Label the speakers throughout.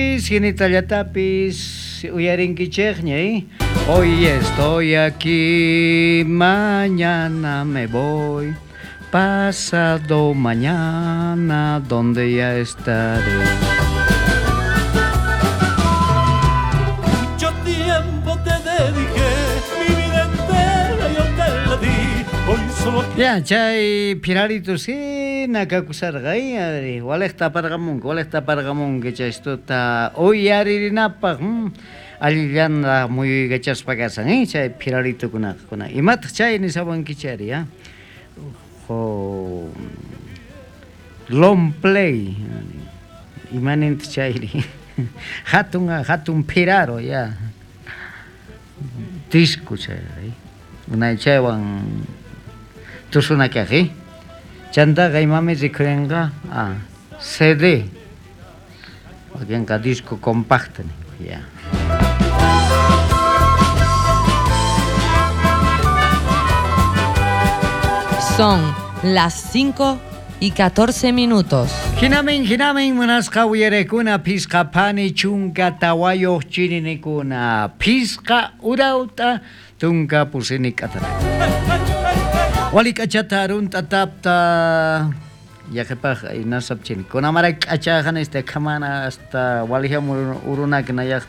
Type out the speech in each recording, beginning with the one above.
Speaker 1: Sinitallatapiz uyarinkichejñey. Hoy estoy aquí, mañana me voy. Pasado mañana, donde ya estaré.
Speaker 2: Mucho tiempo te dediqué, mi vida entera yo te la di. Hoy solo
Speaker 1: Ya, chay pirarito sí, nakakusargay, walekta pargamon, que chaistota, hoy yarinapa, alilanda muy gachas pagasan, chay pirarito kuna. Imat chay ni saban kichari, ya. Long play, imanent chay, hatun piraro, ya. Disco chay, una chaywan. Tusuna que aquí, chanda gaimame zikrenga CD, alguien que disco compacto, ya.
Speaker 3: Son las 5:14.
Speaker 1: Hinamin, manasca uyerekuna, pisca pani, chunga, tawayo, chininikuna, pisca, urauta, tunga, pusinikatana. Wali kachatarun tatapta ya que paja y nasab chin con amara kachajan kamana hasta waliham uruna que naya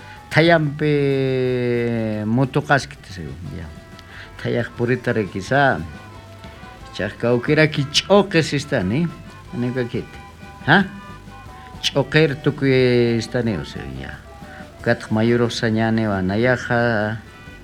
Speaker 1: tayampe motokaskite se ya tayak purita requisa chaka ukira ki choques estani nega kit ha choker tuque estani o sea ya kat mayuro sañane wa nayaja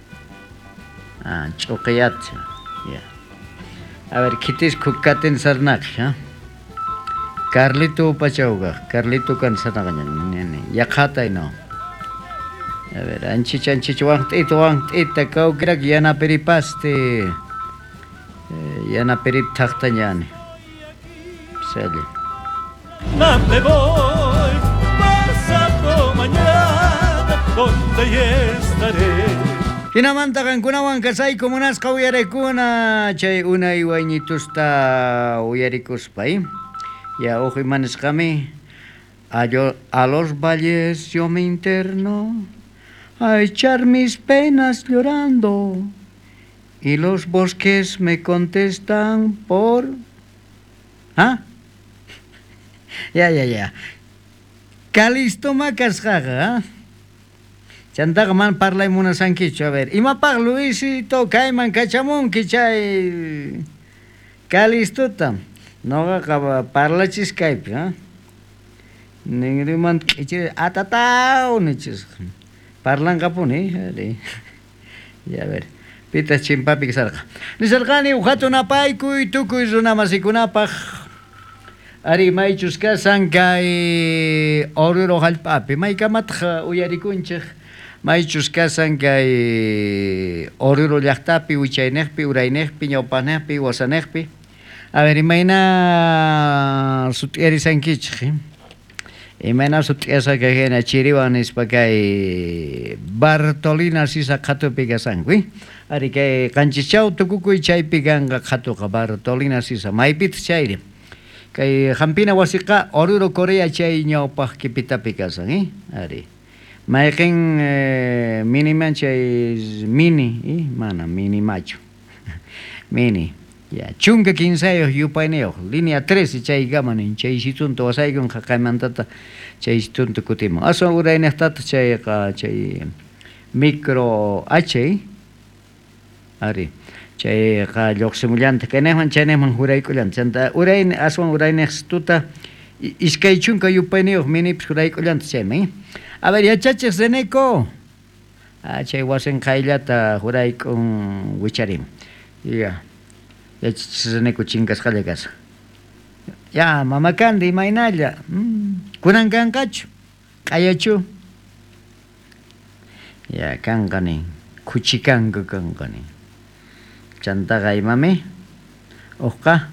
Speaker 1: choqueat ya. A ver, kitis kukaten sarnak, ¿ya? Carlito Pachauga, Carlito Cansanaga, Yakata y no. A ver, anchich, wang, ita, kau krak, yana peripaste, yana perip taktañane. Sale.
Speaker 2: me voy, pasado mañana, donde ya estaré.
Speaker 1: Hinamantakan kunawan kasay kumunasqa uyarekuna chay unay wañitusta uyarikuspay. Ya ojo imanesqami a los valles yo me interno a echar mis penas llorando y los bosques me contestan por ya Calisto Macasjaga, Chantaga man parla y muna sanquicho, a ver. Ima pag Luisito, Caiman, Cachamun, Kichay. Calistuta. No acaba parla chiscaip, ¿ah? Ningriman, Kichay, atatao, nichis. Parlan capuni, ya a ver. Pita chimpapi que salga. Ni salgani, ujato napaiku y tuku y zunamasikunapaj. Ari maichus kasan kai oruro halpapi. Maikamatja uyarikunchej. Maichus kasan kay oruro llaqtapi, wichaynejpi, uraynejpi, ñawpajnejpi, wasanejpi. A ver, imayna sutierisankichej. Imayna sutiasa kajena chiriwan ispa kay Bartolina sisa qhatupi kasanki. Ari kay qanchichaw tukukuy chaypi kanqa qhatuqa Bartolina sisa. Maypita chayri. Kay hampina wasiqa oruro Corea chay ñawpaj kipitapi kasan, ari. Maiken mini mancha es mini, mana mini macho. Mini. Ya, chunga 15 yupaineo, línea 13 chay gamanin, chay situnto wasaygun hakaimantata chay situnto kutimo. Aso urainestata chay micro H, ari. Chay lluqsimullanta kanejman chaynejman huraykullan. Chanta urain aswan urainestuta iskay chunka yupaineo minipis huraykullanta chayman. A ver, ya chachis Reneco. Chay wasen kaillata huraykun wicharim. Ya. Ya chachis Reneco chingas jalegas. Ya, mamakandi mainalla. Kunan kankachu. Kayachu. Ya, kankani. Kuchikanga kankani. Chantaga imame. Oka.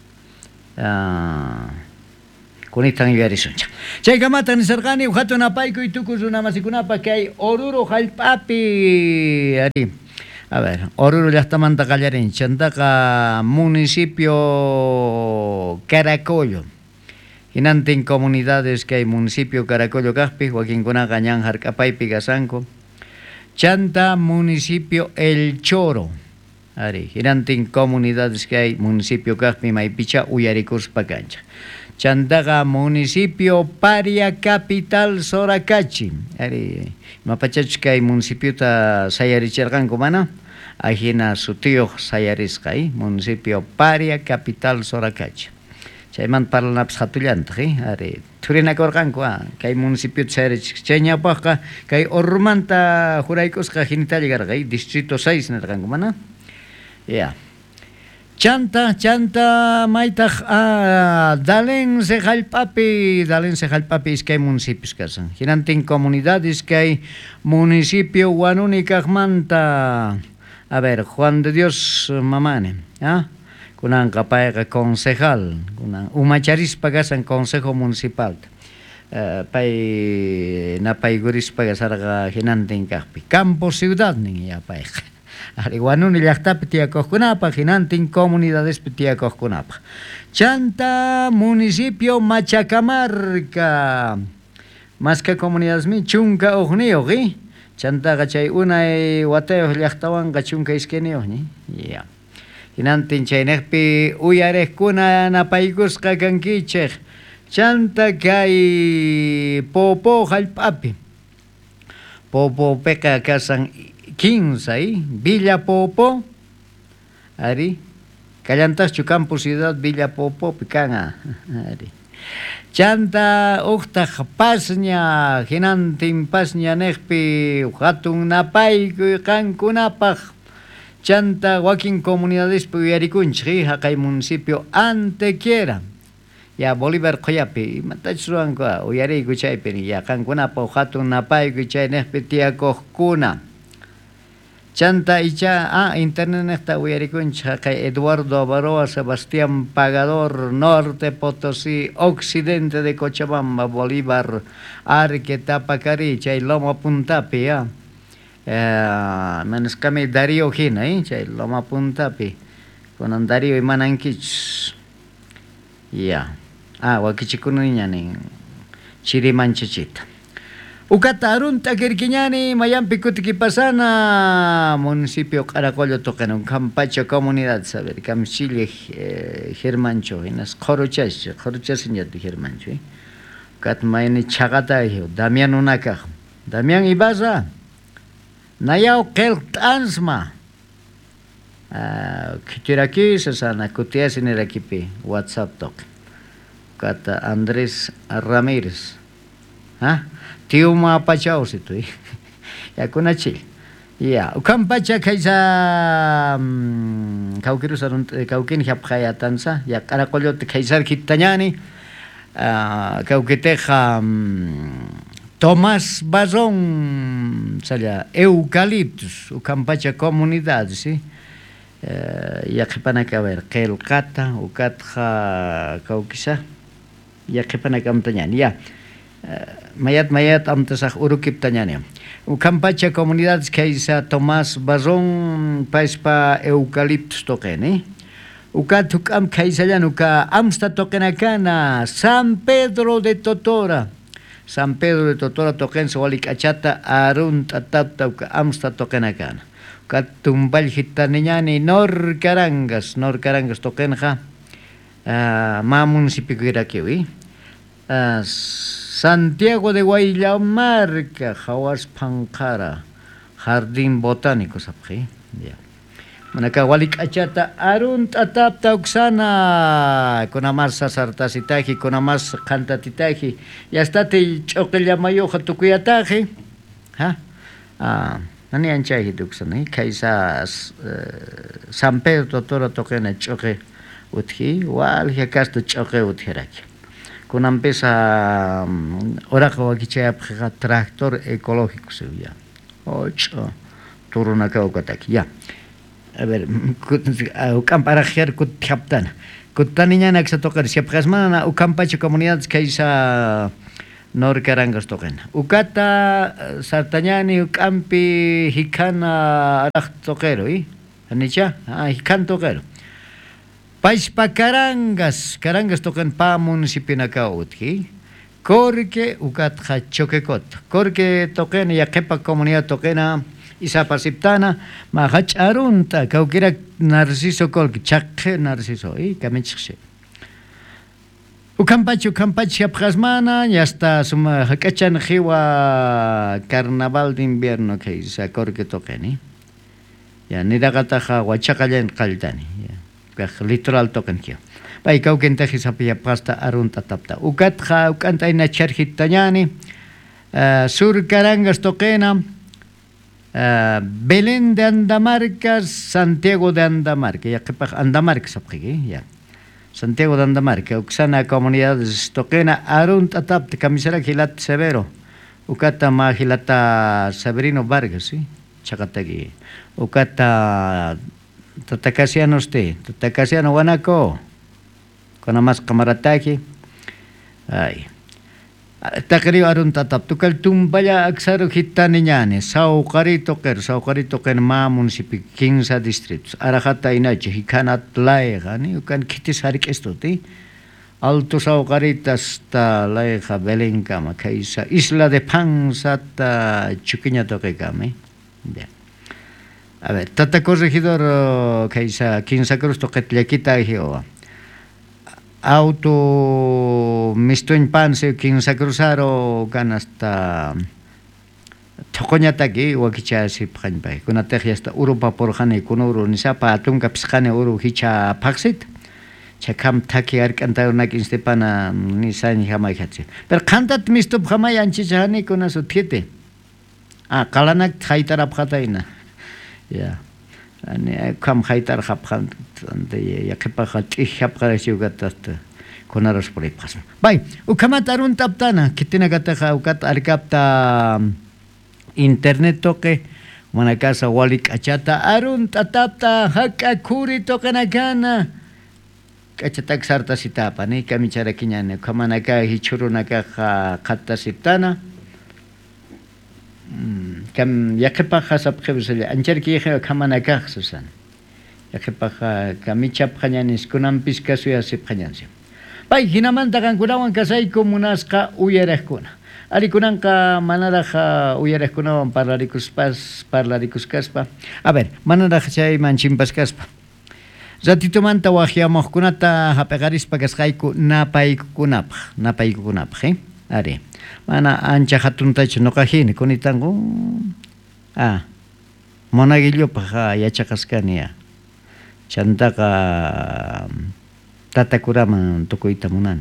Speaker 1: Kunitang yarisuncha. Chay kamatan sargani ujato napayku y tukusuna masikunapa que hay oruro jalpapi. Ari. A ver, oruro llaqtamanta qallarin. Chantaqa municipio Caracollo. hinantin comunidades que hay municipio Caracollo Caspi, Joaquín Cunaga, Ñan Jarcapaypi, Gasanco, Chanta, municipio El Choro, Ari, hinantin comunidades que hay municipio Caspi, Maipicha, Uyaricurs, Pacancha. Chandaga, municipio Paria, capital Soracachi. Ari, Mapachachkay, municipio ta Sayaricharganco, mana. Ajina su tío Sayariscay, municipio Paria, capital Soracachi. Chayman parlanaps hatullanti, ari. Turinakorganco, kay municipio Sayarich, Cheñapaja, kay Ormanta, Juraicosca, Genitaligargay, distrito 6, nerganco, mana. Ya. Chanta maitaj dalen se jalpapi es que hay municipios casan. Hinantin comunidades que hay municipio Guanúnica Manta. A ver, Juan de Dios Mamane, kunan kapaya concejal, kunan umacharispa casan consejo municipal. Pay napaigurispa casarga hinantin kahpi. Campo ciudad ni ya pay. Ariguanun y llaqtapi tiyakuqkunapa, hinantin comunidades tiyakuqkunapa. Chanta, municipio Machacamarca. Más que comunidades mi, chunka ugnio, ¿sí? Chanta gachay una wateo llaqtawan gachunka iskenio, ¿sí? Ya. Hinantin chaynekpi uyarejkuna napaykusqa kankichej. Chanta kay popo jalpapi. Popo peka kasan 15 ahí, Villa Popo, Ari, Callantas Chucampo Ciudad, Villa Popo, Picana, Ari. Chanta, Uchtaj Pasña, Hinantin Pasña Nejpi, Hatun Napay, Cankunapaj, Chanta, Joaquín Comunidades Puyaricunchi, Jacay Municipio Antequiera. Ya Bolívar Coyapi, Matachruanco, Uyari Guchaypeni, ya Cancunapa, Hatun Napay, Guchay Nejpi Tiacojcuna. Chanta icha internet esta uyaricuncha kay Eduardo Avaroa, Sebastián Pagador, Norte Potosí, Occidente de Cochabamba, Bolívar, Arque, Tapacari, chay Loma Puntapi, Menescami Darío Gina, chay Loma Puntapi, con Darío y Mananquich, ya, Wakichikunuñanin, Chirimanchachita. Ukatarun takirkiñani mayampi kutikipasana municipio Caracollo toquen Campacha comunidad saber Camchile Germancho inas Coruchas ñati Germancho Katmayni Chagata Damián Unaka Damián Ibaza Nayao Keltansma Kitiraki sasana kutias en el equipe WhatsApp toque Kata Andrés Ramírez Tío ma pachao si tu ya con achil ya ukampacha kaisa kaukirusarun kaukin haphayatansa ya Caracollo te kaisar kitañani kaukiteja Tomás Bazón sala eucaliptus ukampacha comunidad sí ya kepana ka ver kelkata ukatja kaukisa ya kepana kamtañani ya Mayat amtasaj urukip tañania. Ucampacha comunidades que isa Tomás Bazón paispa eucaliptus toquen, Ukatukam kaisayan uka amsta toquen acana San Pedro de Totora. San Pedro de Totora toquen sawalik achata arun tatapta uka amsta toquen acana. Ukatumbal hitaniñani Norcarangas toquen ma municipio kirakiwi. Santiago de Guayamarca, Jawas Pankara, Jardín Botánico, ¿sabes? Ya. Manakawalik achata arun tatapta uksana con amasa sartasitaji, con amas cantatitaji, ya está te choquellamayo jatukuyataji, nani anchaji duksana, kaisa San Pedro Totora toquena choque utji, wal ya casto choque utjeraki. Con empresa oraco aquí tractor ecológico se ya. Ocho turuna kaukataki ya. A ver, camparajer kutaptan. Kutaniña na que se tocar si apgasmana ucampache comunidades que isa Norcarangas toquen. Ukata sartañani ucampi hikana arach toquero, Anicha, hikan toquero. Paispa Carangas toquen pa municipio Nacautki. Corque ucatja choquecot. Corque toquen y aquepa comunidad toquena isapasiptana mahach arunta cauquira narciso colque chaque narciso y camichse. Ucampachi apgasmana ya está suma hacachan jiwa carnaval de invierno que isa corque toquen. Ya nidagataja huachacallen caldani. Literal token kio. Bai kauken tehi sapia pasta arunta tapta. Ukatja ukanta ina cherhit tanyani. Sur Carangas toquena. Belén de Andamarca, Santiago de Andamarca. Ya que Andamarca sapri ya. Santiago de Andamarca. Uxana comunidades toquena arunta tapta camisera gilat severo. Ukata ma gilata Severino Vargas, sí. Chakatagi. Ukata Tatacasiano Tatacasiano Guanaco, con más camarataki. Ay, Takari Arun Tatap, Tukal Tumbaya Axaro Hitaniñane, Saucarito Ker, Ma Municipio, 15 distritos, Arajata Inache, Hikanat Laegani, you can kitis harik estoti, Alto Saucaritas ta Laeja Belencama, Kaisa, Isla de Pansata Chuquiña Toquecame. A ver, tata corregidor Kaisa, 15 cruz toquetlequita hio. Auto mistuin panse 15 cruzaro ganasta tocoñataki wakicha si pranpai. Kuna tejiasta Europa por jane kunuru nisapa atunka psjane uru hicha paksit. Chakam taki arkanta unak instepana nisani jamai hatsi. Pero kantat mistup jamai anchichani kuna sutiete. Kalanak haitarap hataina. Ya, ani kam haitar hapkan de ya que paja hapkarasiu gatat konaros por ipas. Bai, ukamat arun taptana kitina gataja ukat arkapta internet toque mana casa walik achata arun tatapta hakakuri toque nakana kachatak sarta sitapa ni kami cara kinyane kamanaka hichuru naka khatta sitana. Kam yakepaja sapjebusele ancher kije kamana kahsusan yakepaja kamichap khañanis kunan piskasuya sipkhañansi pai hinamanta kankurawan kasay komunasqa uyarejkuna ari kunanqa manaraja uyarejkunawan parlarikusqaspa a ver manaraja chayman chimpaskaspa ratitumanta wajiamuqkunata hapiqarispa kasqayku napaykukunapaq ari mana ancha hatuntachu noqajini kunitangu monaguillo paja yachaqasqaniya chantaqa tatakuraman tukuyta munani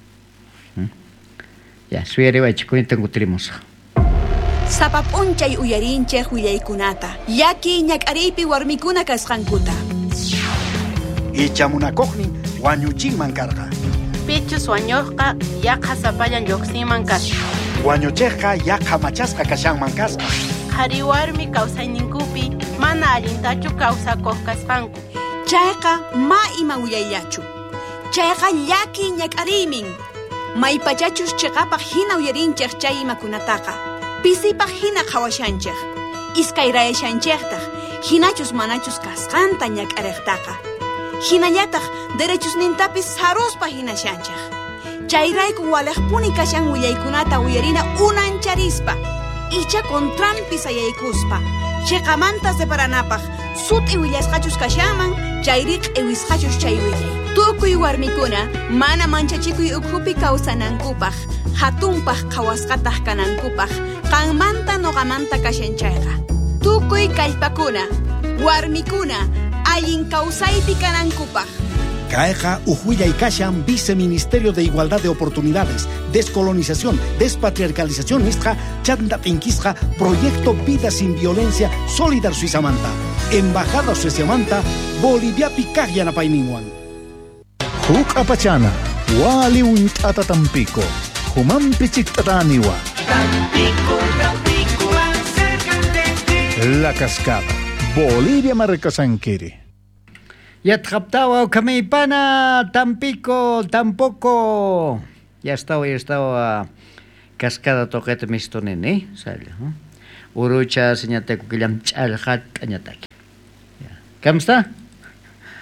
Speaker 1: ya suyariwaychu kunitangu tirimusqa
Speaker 4: Sapa p'unchay uyarinchej willaykunata yaki ñak'ariypi warmikuna kasqankuta
Speaker 5: ichamunakuqnin wañuchinman karqa
Speaker 6: Pichus wañuqqa yaqa sapallan lluqsinman kasqa.
Speaker 5: Wañuchiqqa yaqa machasqa kashanman kasqa.
Speaker 6: Qhari warmi kawsayninkupi mana allintachu kawsakuq kasqanku.
Speaker 4: Chayqa ma ima uyayllachu. Chayqa llaki ñak'ariymin. Maypachachus chiqapaq hina uyarinchej chay imakunataqa. Pisipaq hina qhawashanchej. Iskayrayashanchejtaq. Hinachus manachus kasqanta ñak'ariqtaqa. Hinallataq derechos nintapis saruspa hinashanchej. Chayrayku walejpuni kashan willaykunata uyarina unancharispa. Icha contrampis ayaykuspa. Chiqamanta separanapaq sut iwillasqachus kashaman chayriq iwisqachus chay willay. Tukuy warmikuna mana manchachikuy ukhupi kawsanankupaq hatunpaq qhawasqataq kanankupaq qanmanta noqamanta kashanchayqa. Tukuy kallpakuna warmikuna allin kawsaypi kanankupaq.
Speaker 5: Caeja Ujuya y Kashan, Viceministerio de Igualdad de Oportunidades, Descolonización, Despatriarcalización, Istra, Chandapinkistra, Proyecto Vida Sin Violencia, Solidar Suizamanta, Embajada Suizamanta, Bolivia Picagana Painiwan.
Speaker 7: Huk Apachana, Wali Wintata Tampico, Human Pichictataniwa. Tampico, más cerca de ti. La Cascada, Bolivia Marcasanquiri.
Speaker 1: Yatkaptawa Kamipana, Tampico, tampoco. Ya estaba Cascada Toquete Mistonene, sale. Urucha, señate Kukilam Chalhat, Añataki. ¿Cómo está?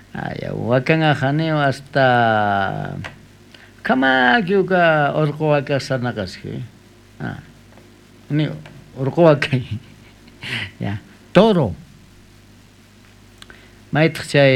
Speaker 1: Wakan ajaneo hasta kama kyuka orko waka sanakaski. Ni orko waka ya toro. Maitchay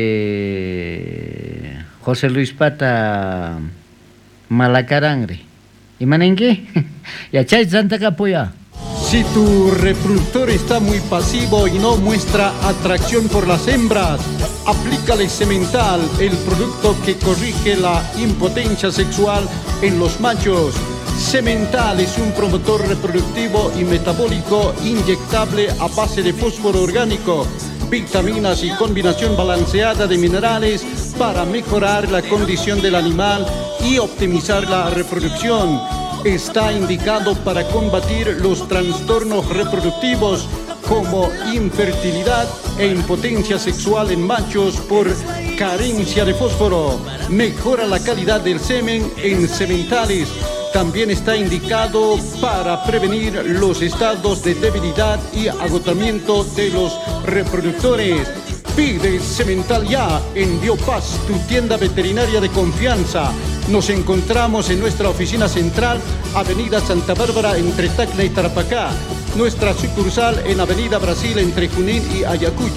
Speaker 1: José Luis Pata Malacarangre. ¿Imanenque? Ya chay Santa Capoya.
Speaker 8: Si tu reproductor está muy pasivo y no muestra atracción por las hembras, aplícale Semental, el producto que corrige la impotencia sexual en los machos. Semental es un promotor reproductivo y metabólico inyectable a base de fósforo orgánico, vitaminas y combinación balanceada de minerales para mejorar la condición del animal y optimizar la reproducción. Está indicado para combatir los trastornos reproductivos como infertilidad e impotencia sexual en machos por carencia de fósforo. Mejora la calidad del semen en sementales. También está indicado para prevenir los estados de debilidad y agotamiento de los reproductores. Pide Semental ya en Biopaz, tu tienda veterinaria de confianza. Nos encontramos en nuestra oficina central, Avenida Santa Bárbara, entre Tacna y Tarapacá. Nuestra sucursal en Avenida Brasil, entre Junín y Ayacucho.